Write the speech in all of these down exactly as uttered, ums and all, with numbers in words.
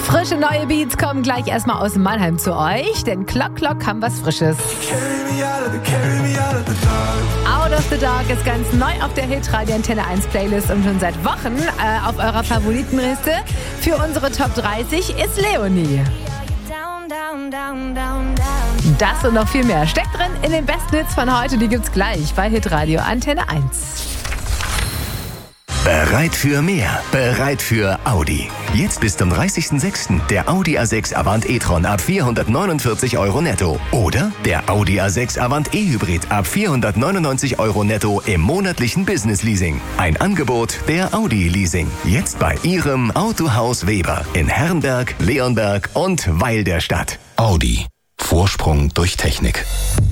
Frische neue Beats kommen gleich erstmal aus Mannheim zu euch, denn Clock Clock haben was Frisches. Out of the Dark ist ganz neu auf der Hitradio Antenne eins Playlist und schon seit Wochen äh, auf eurer Favoritenliste. Für unsere Top dreißig ist Leonie. Das und noch viel mehr steckt drin in den besten Hits von heute. Die gibt's gleich bei Hitradio Antenne eins. Bereit für mehr, bereit für Audi. Jetzt bis zum dreißigsten sechsten der Audi A sechs Avant e-tron ab vierhundertneunundvierzig Euro netto. Oder der Audi A sechs Avant e-Hybrid ab vierhundertneunundneunzig Euro netto im monatlichen Business-Leasing. Ein Angebot der Audi Leasing. Jetzt bei Ihrem Autohaus Weber in Herrenberg, Leonberg und Weil der Stadt. Audi. Vorsprung durch Technik.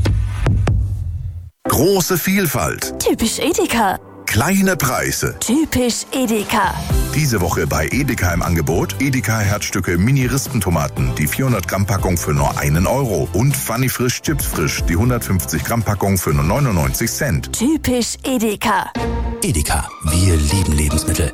Große Vielfalt. Typisch Edeka. Kleine Preise. Typisch Edeka. Diese Woche bei Edeka im Angebot Edeka Herzstücke Mini-Rispentomaten, die vierhundert Gramm Packung für nur einen Euro. Und Funny Frisch Chips Frisch, die hundertfünfzig Gramm Packung für nur neunundneunzig Cent. Typisch Edeka. Edeka. Wir lieben Lebensmittel.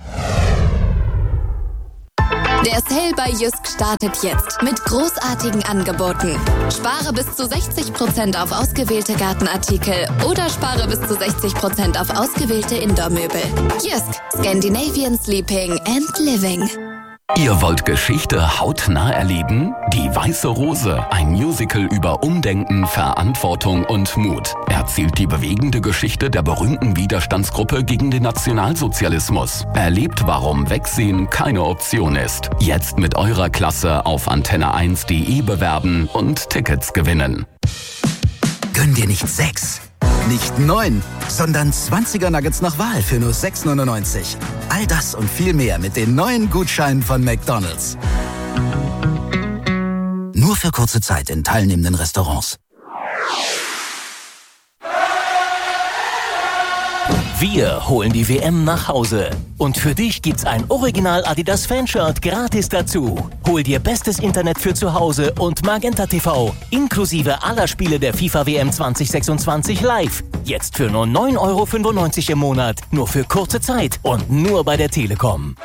Der Sale bei Jysk startet jetzt mit großartigen Angeboten. Spare bis zu sechzig Prozent auf ausgewählte Gartenartikel oder spare bis zu sechzig Prozent auf ausgewählte Indoor-Möbel. Jysk, Scandinavian Sleeping and Living. Ihr wollt Geschichte hautnah erleben? Die Weiße Rose, ein Musical über Umdenken, Verantwortung und Mut, erzählt die bewegende Geschichte der berühmten Widerstandsgruppe gegen den Nationalsozialismus. Erlebt, warum Wegsehen keine Option ist. Jetzt mit eurer Klasse auf antenne eins punkt de bewerben und Tickets gewinnen. Gönn dir nicht sechs, nicht neun, sondern zwanziger Nuggets nach Wahl für nur sechs neunundneunzig. All das und viel mehr mit den neuen Gutscheinen von McDonald's. Nur für kurze Zeit in teilnehmenden Restaurants. Wir holen die W M nach Hause. Und für dich gibt's ein Original Adidas Fanshirt gratis dazu. Hol dir bestes Internet für zu Hause und Magenta T V, inklusive aller Spiele der FIFA W M zwanzig sechsundzwanzig live. Jetzt für nur neun Euro fünfundneunzig im Monat. Nur für kurze Zeit und nur bei der Telekom.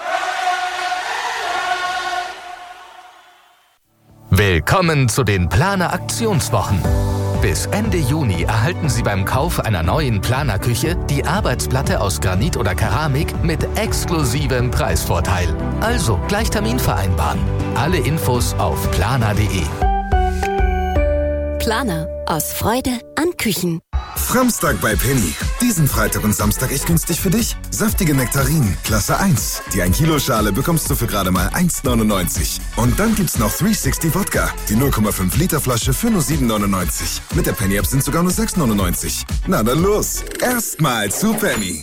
Willkommen zu den Planer Aktionswochen. Bis Ende Juni erhalten Sie beim Kauf einer neuen Planerküche die Arbeitsplatte aus Granit oder Keramik mit exklusivem Preisvorteil. Also gleich Termin vereinbaren. Alle Infos auf planer punkt de. Planer. Aus Freude an Küchen. Framstag bei Penny. Diesen Freitag und Samstag echt günstig für dich. Saftige Nektarinen, Klasse eins. Die ein Kilo Schale bekommst du für gerade mal eins neunundneunzig. Und dann gibt's noch dreihundertsechzig Wodka. Die null Komma fünf Liter Flasche für nur sieben neunundneunzig. Mit der Penny App sind sogar nur sechs neunundneunzig. Na dann los. Erstmal zu Penny.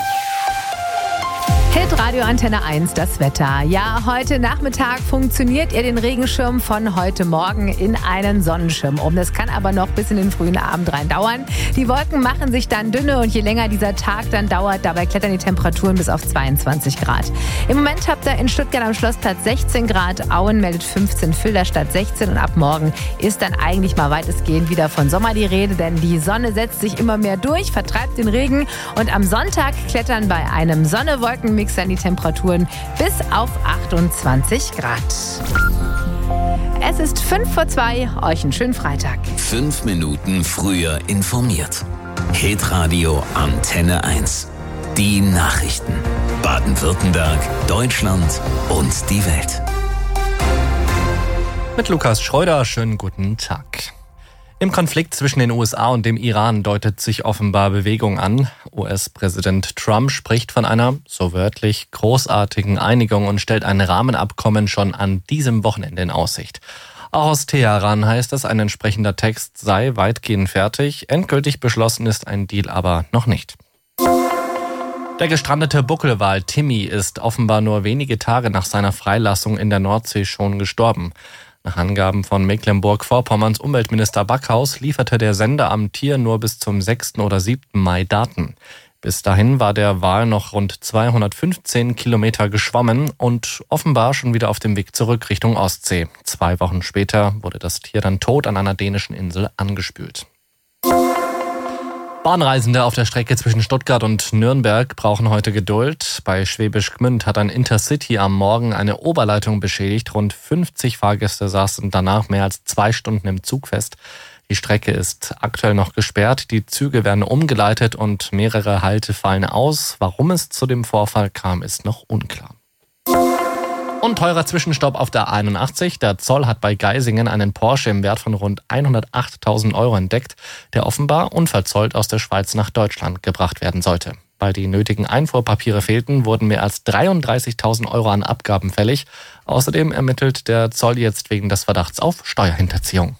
Hitradio Antenne eins, das Wetter. Ja, heute Nachmittag funktioniert ihr den Regenschirm von heute Morgen in einen Sonnenschirm um. Das kann aber noch bis in den frühen Abend rein dauern. Die Wolken machen sich dann dünne und je länger dieser Tag dann dauert, dabei klettern die Temperaturen bis auf zweiundzwanzig Grad. Im Moment habt ihr in Stuttgart am Schlossplatz sechzehn Grad, Auen meldet fünfzehn, Filderstadt sechzehn und ab morgen ist dann eigentlich mal weitestgehend wieder von Sommer die Rede, denn die Sonne setzt sich immer mehr durch, vertreibt den Regen und am Sonntag klettern bei einem Sonne-Wolken-Mix dann die Temperaturen bis auf achtundzwanzig Grad. Es ist fünf vor zwei, euch einen schönen Freitag. Fünf Minuten früher informiert. Hitradio Antenne eins. Die Nachrichten. Baden-Württemberg, Deutschland und die Welt. Mit Lukas Schreuder, schönen guten Tag. Im Konflikt zwischen den U S A und dem Iran deutet sich offenbar Bewegung an. U S-Präsident Trump spricht von einer, so wörtlich, großartigen Einigung und stellt ein Rahmenabkommen schon an diesem Wochenende in Aussicht. Auch aus Teheran heißt es, ein entsprechender Text sei weitgehend fertig. Endgültig beschlossen ist ein Deal aber noch nicht. Der gestrandete Buckelwal Timmy ist offenbar nur wenige Tage nach seiner Freilassung in der Nordsee schon gestorben. Nach Angaben von Mecklenburg-Vorpommerns Umweltminister Backhaus lieferte der Sender am Tier nur bis zum sechsten oder siebten Mai Daten. Bis dahin war der Wal noch rund zweihundertfünfzehn Kilometer geschwommen und offenbar schon wieder auf dem Weg zurück Richtung Ostsee. Zwei Wochen später wurde das Tier dann tot an einer dänischen Insel angespült. Bahnreisende auf der Strecke zwischen Stuttgart und Nürnberg brauchen heute Geduld. Bei Schwäbisch Gmünd hat ein Intercity am Morgen eine Oberleitung beschädigt. Rund fünfzig Fahrgäste saßen danach mehr als zwei Stunden im Zug fest. Die Strecke ist aktuell noch gesperrt. Die Züge werden umgeleitet und mehrere Halte fallen aus. Warum es zu dem Vorfall kam, ist noch unklar. Und teurer Zwischenstopp auf der einundachtzig. Der Zoll hat bei Geisingen einen Porsche im Wert von rund hundertachttausend Euro entdeckt, der offenbar unverzollt aus der Schweiz nach Deutschland gebracht werden sollte. Weil die nötigen Einfuhrpapiere fehlten, wurden mehr als dreiunddreißigtausend Euro an Abgaben fällig. Außerdem ermittelt der Zoll jetzt wegen des Verdachts auf Steuerhinterziehung.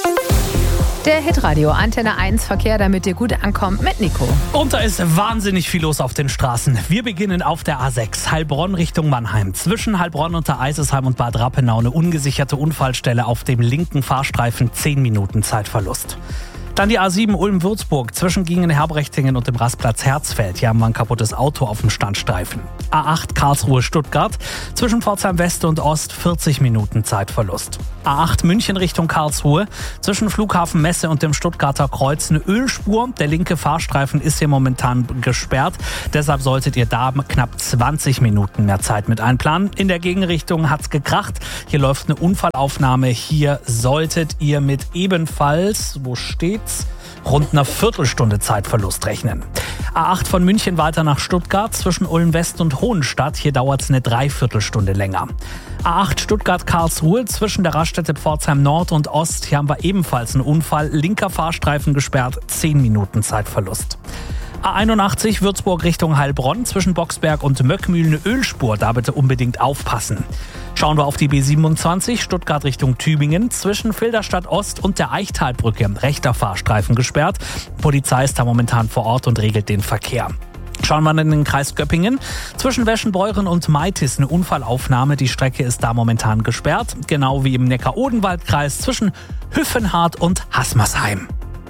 Der Hitradio Antenne eins Verkehr, damit ihr gut ankommt, mit Nico. Und da ist wahnsinnig viel los auf den Straßen. Wir beginnen auf der A sechs, Heilbronn Richtung Mannheim. Zwischen Heilbronn und der Eisesheim und Bad Rappenau eine ungesicherte Unfallstelle auf dem linken Fahrstreifen, zehn Minuten Zeitverlust. Dann die A sieben Ulm-Würzburg zwischen Gingen-Herbrechtingen und dem Rastplatz Herzfeld. Hier haben wir ein kaputtes Auto auf dem Standstreifen. A acht Karlsruhe-Stuttgart zwischen Pforzheim West und Ost, vierzig Minuten Zeitverlust. A acht München Richtung Karlsruhe zwischen Flughafen Messe und dem Stuttgarter Kreuz eine Ölspur. Der linke Fahrstreifen ist hier momentan gesperrt. Deshalb solltet ihr da knapp zwanzig Minuten mehr Zeit mit einplanen. In der Gegenrichtung hat's gekracht. Hier läuft eine Unfallaufnahme. Hier solltet ihr mit ebenfalls, wo steht rund einer Viertelstunde Zeitverlust rechnen. A acht von München weiter nach Stuttgart zwischen Ulm West und Hohenstadt. Hier dauert es eine Dreiviertelstunde länger. A acht Stuttgart-Karlsruhe zwischen der Raststätte Pforzheim Nord und Ost. Hier haben wir ebenfalls einen Unfall. Linker Fahrstreifen gesperrt, zehn Minuten Zeitverlust. A einundachtzig Würzburg Richtung Heilbronn zwischen Boxberg und Möckmühl eine Ölspur. Da bitte unbedingt aufpassen. Schauen wir auf die B siebenundzwanzig Stuttgart Richtung Tübingen zwischen Filderstadt Ost und der Eichtalbrücke. Rechter Fahrstreifen gesperrt. Polizei ist da momentan vor Ort und regelt den Verkehr. Schauen wir in den Kreis Göppingen. Zwischen Weschenbeuren und Meitis eine Unfallaufnahme. Die Strecke ist da momentan gesperrt. Genau wie im Neckar-Odenwald-Kreis zwischen Hüffenhardt und Haßmersheim.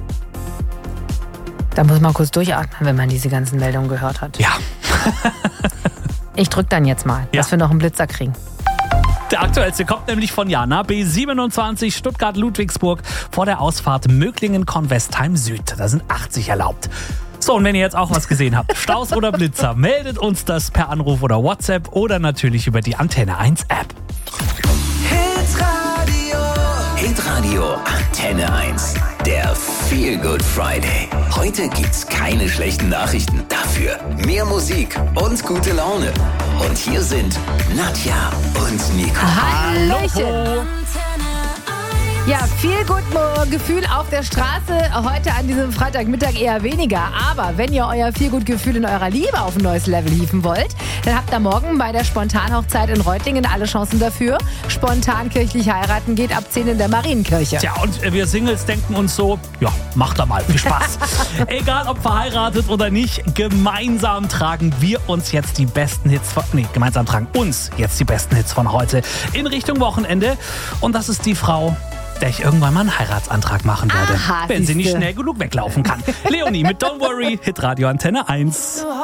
Da muss man kurz durchatmen, wenn man diese ganzen Meldungen gehört hat. Ja. Ich drück dann jetzt mal, ja. dass wir noch einen Blitzer kriegen. Der aktuellste kommt nämlich von Jana. B siebenundzwanzig Stuttgart-Ludwigsburg vor der Ausfahrt Möglingen-Convestheim Süd. Da sind achtzig erlaubt. So, und wenn ihr jetzt auch was gesehen habt, Staus oder Blitzer, meldet uns das per Anruf oder WhatsApp oder natürlich über die Antenne eins App. Hitradio. Hitradio Antenne eins. Der Feel Good Friday. Heute gibt's keine schlechten Nachrichten. Dafür mehr Musik und gute Laune. Und hier sind Nadja und Nico. Hallöchen. Ja, viel gut Gefühl auf der Straße. Heute an diesem Freitagmittag eher weniger. Aber wenn ihr euer Feelgood-Gefühl in eurer Liebe auf ein neues Level hieven wollt, dann habt ihr morgen bei der Spontanhochzeit in Reutlingen alle Chancen dafür. Spontan kirchlich heiraten geht ab zehn in der Marienkirche. Tja, und wir Singles denken uns so, ja, macht da mal, viel Spaß. Egal ob verheiratet oder nicht, gemeinsam tragen wir uns jetzt die besten Hits von, nee, gemeinsam tragen uns jetzt die besten Hits von heute in Richtung Wochenende. Und das ist die Frau, der ich irgendwann mal einen Heiratsantrag machen werde, Aha, wenn sie nicht siehste. schnell genug weglaufen kann. Leonie mit Don't Worry, Hitradio Antenne eins.